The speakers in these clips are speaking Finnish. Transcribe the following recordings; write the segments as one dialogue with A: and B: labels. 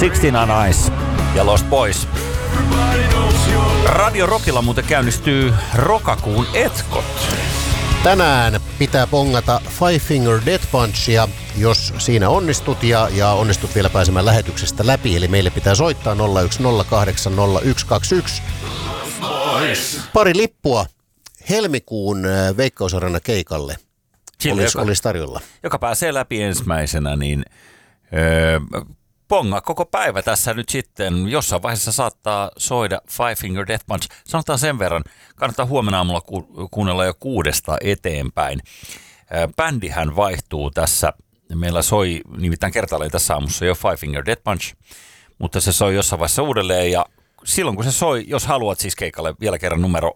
A: 69 Eyes ja Lost Boys. Radio Rockilla muuten käynnistyy Rokakuun etkot.
B: Tänään pitää bongata Five Finger Death Punchia, jos siinä onnistut ja onnistut vielä pääsemään lähetyksestä läpi. Eli meille pitää soittaa 01080121. Pari lippua helmikuun Veikkausarena keikalle olisi tarjolla.
A: Joka pääsee läpi ensimmäisenä, niin ponga koko päivä tässä nyt sitten. Jossain vaiheessa saattaa soida Five Finger Death Punch. Sanotaan sen verran, kannattaa huomenna aamulla kuunnella jo 6 eteenpäin. Bändihän vaihtuu tässä. Meillä soi nimittäin kertaalleen tässä aamussa jo Five Finger Death Punch, mutta se soi jossain vaiheessa uudelleen ja silloin kun se soi, jos haluat siis keikalle vielä kerran numero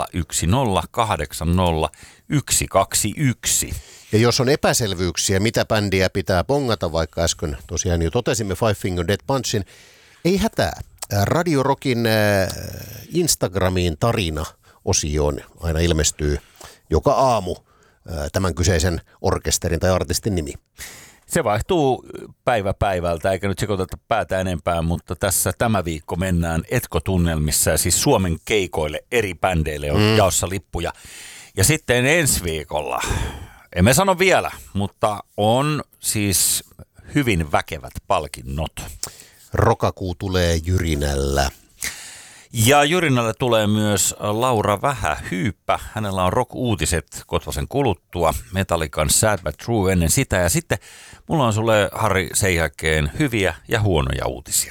A: 01080121.
B: Ja jos on epäselvyyksiä, mitä bändiä pitää bongata, vaikka äsken tosiaan jo totesimme Five Finger Death Punchin, ei hätää. Radio Rockin Instagramiin tarina-osioon aina ilmestyy joka aamu tämän kyseisen orkesterin tai artistin nimi.
A: Se vaihtuu päivä päivältä, eikä nyt sekoiteta päätä enempää, mutta tässä tämä viikko mennään etkotunnelmissa ja siis Suomen keikoille eri bändeille on jaossa lippuja. Ja sitten ensi viikolla, emme sano vielä, mutta on siis hyvin väkevät palkinnot.
B: Rokakuu tulee jyrinällä.
A: Ja jyrinälle tulee myös Laura Vähähyyppä. Hänellä on rock-uutiset Kotvasen kuluttua, Metallican Sad But True ennen sitä. Ja sitten mulla on sulle, Harri, sen jälkeen hyviä ja huonoja uutisia.